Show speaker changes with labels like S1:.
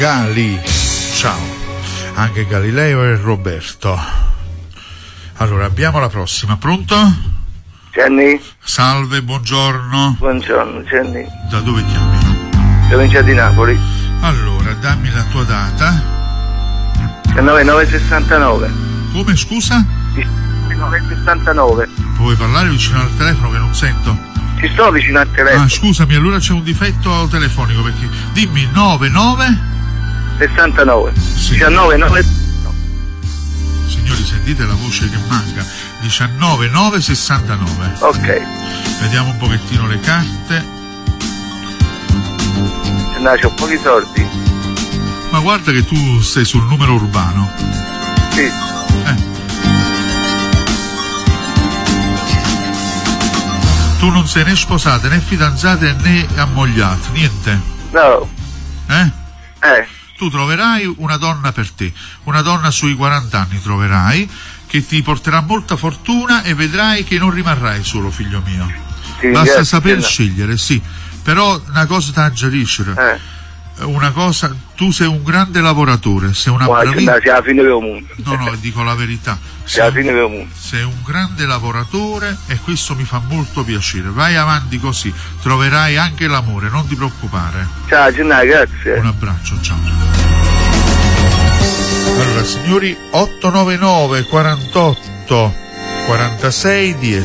S1: Gali, ciao, anche Galileo e Roberto. Allora, abbiamo la prossima, pronto?
S2: Gianni?
S1: Salve, buongiorno.
S2: Buongiorno, Gianni.
S1: Da dove chiami?
S2: Provincia di Napoli.
S1: Allora, dammi la tua data.
S2: 19969.
S1: Come, scusa?
S2: 1969.
S1: Puoi parlare vicino al telefono che non sento?
S2: Ci sto vicino al telefono.
S1: Ah, scusami, allora c'è un difetto telefonico, perché dimmi 99
S2: 69.
S1: Sì.
S2: 19.
S1: Signori, sentite la voce che manca. 19969.
S2: Ok.
S1: Vediamo un pochettino le carte.
S2: No, c'ho pochi soldi.
S1: Ma guarda che tu sei sul numero urbano.
S2: Sì.
S1: Tu non sei né sposata, né fidanzata, né ammogliata, niente.
S2: No.
S1: Tu troverai una donna per te, una donna sui 40 anni troverai, che ti porterà molta fortuna e vedrai che non rimarrai solo, figlio mio.
S2: Sì,
S1: basta saper scegliere, sì. Però una cosa da aggiungere. Una cosa, tu sei un grande lavoratore, sei una bravissima.
S2: Sei alla fine del mondo.
S1: No, dico la verità.
S2: Sei alla fine del mondo.
S1: Sei un grande lavoratore e questo mi fa molto piacere. Vai avanti così, troverai anche l'amore, non ti preoccupare.
S2: Ciao Gianni, grazie.
S1: Un abbraccio, ciao. Allora, signori, 899 48 46 10.